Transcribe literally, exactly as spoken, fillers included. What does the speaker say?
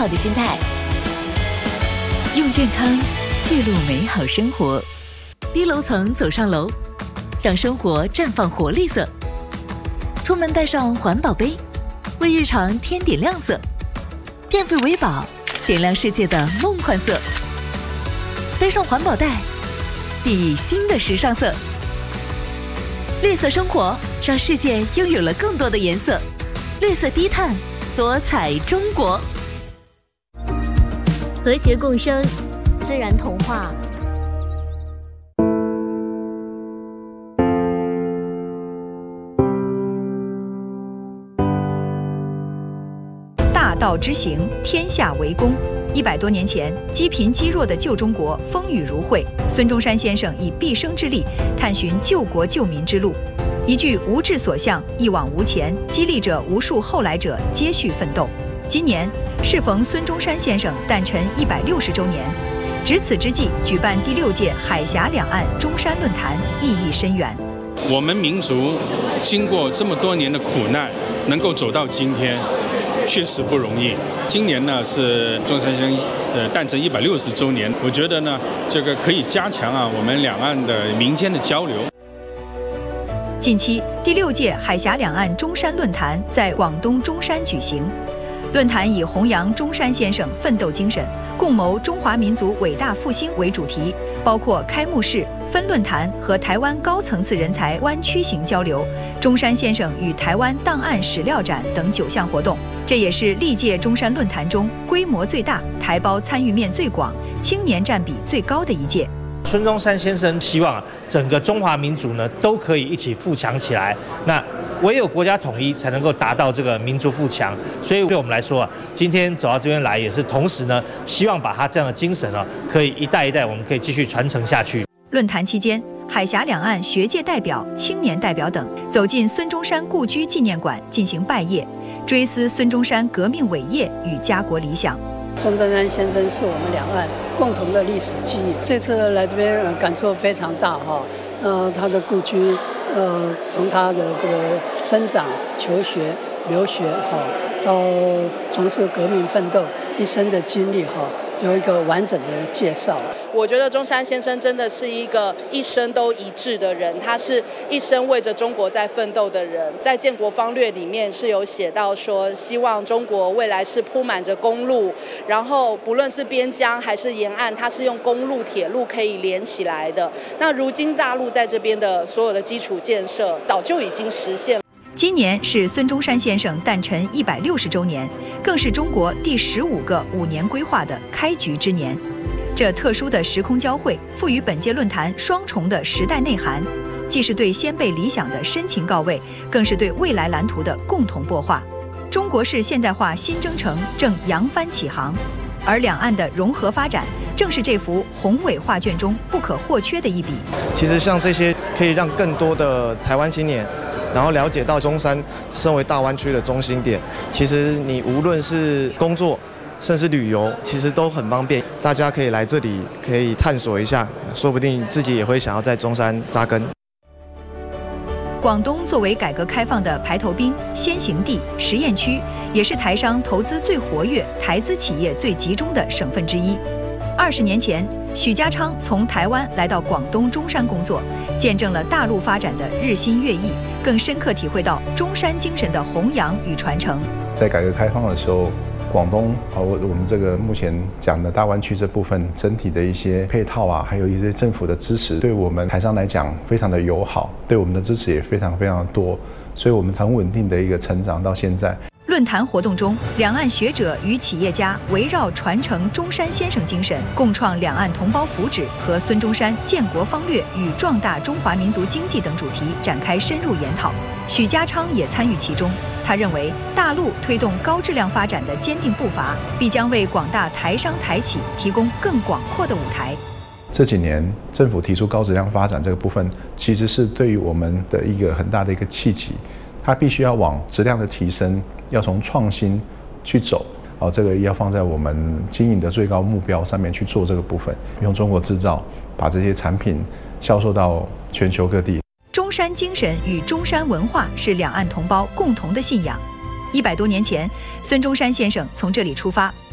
好的心态，用健康记录美好生活。低楼层走上楼，让生活绽放活力色。出门带上环保杯，为日常添点亮色。电费为宝，点亮世界的梦幻色。背上环保袋，熠熠新的时尚色。绿色生活，让世界拥有了更多的颜色。绿色低碳，多彩中国。 和谐共生，自然童话。 大道之行，天下为公。一百多年前，积贫积弱的旧中国风雨如晦，孙中山先生以毕生之力探寻救国救民之路。一句无志所向，一往无前，激励着无数后来者接续奋斗。今年适逢孙中山先生诞辰一百六十周年，值此之际，举办第六届海峡两岸中山论坛，意义深远。 我们民族经过这么多年的苦难，能够走到今天，确实不容易。今年呢是中山先生呃诞辰一百六十周年，我觉得呢这个可以加强啊我们两岸的民间的交流。 近期第六届海峡两岸中山论坛在广东中山举行，论坛以弘扬中山先生奋斗精神，共谋中华民族伟大复兴为主题，包括开幕式、分论坛和台湾高层次人才湾区型交流、中山先生与台湾档案史料展等九项活动。这也是历届中山论坛中规模最大、台胞参与面最广、青年占比最高的一届。 孙中山先生希望整个中华民族呢都可以一起富强起来，那唯有国家统一才能够达到这个民族富强。所以对我们来说啊，今天走到这边来，也是同时呢，希望把他这样的精神啊，可以一代一代，我们可以继续传承下去。 论坛期间，海峡两岸学界代表、青年代表等走进孙中山故居纪念馆进行拜谒，追思孙中山革命伟业与家国理想。 孙中山先生是我们两岸共同的历史记忆。这次来这边、呃、感触非常大哈。呃，他的故居，呃，从他的这个生长、求学、留学哈，到从事革命奋斗一生的经历哈，有一个完整的介绍。 我觉得中山先生真的是一个一生都一致的人，他是一生为着中国在奋斗的人。在建国方略里面是有写到说，希望中国未来是铺满着公路，然后不论是边疆还是沿岸，它是用公路、铁路可以连起来的。那如今大陆在这边的所有的基础建设早就已经实现了。 今年是孙中山先生诞辰一百六十周年，更是中国第十五个五年规划的开局之年。这特殊的时空交汇，赋予本届论坛双重的时代内涵，既是对先辈理想的深情告慰，更是对未来蓝图的共同擘画。中国式现代化新征程正扬帆起航，而两岸的融合发展，正是这幅宏伟画卷中不可或缺的一笔。 其实像这些可以让更多的台湾青年然后了解到中山身为大湾区的中心点，其实你无论是工作甚至旅游，其实都很方便。大家可以来这里，可以探索一下，说不定自己也会想要在中山扎根。 广东作为改革开放的排头兵、先行地、实验区，也是台商投资最活跃、台资企业最集中的省份之一。二十年前，许家昌从台湾来到广东中山工作，见证了大陆发展的日新月异，更深刻体会到中山精神的弘扬与传承。 在改革开放的时候，广东啊，我我们这个目前讲的大湾区这部分整体的一些配套啊，还有一些政府的支持，对我们台商来讲非常的友好，对我们的支持也非常非常的多，所以我们很稳定的一个成长到现在。 论坛活动中，两岸学者与企业家围绕传承中山先生精神，共创两岸同胞福祉和孙中山建国方略与壮大中华民族经济等主题展开深入研讨。许家昌也参与其中。他认为，大陆推动高质量发展的坚定步伐，必将为广大台商台企提供更广阔的舞台。 这几年政府提出高质量发展这个部分，其实是对于我们的一个很大的一个契机，它必须要往质量的提升，要从创新去走。哦，这个要放在我们经营的最高目标上面去做这个部分，用中国制造把这些产品销售到全球各地。 中山精神与中山文化是两岸同胞共同的信仰。一百多年前，孙中山先生从这里出发，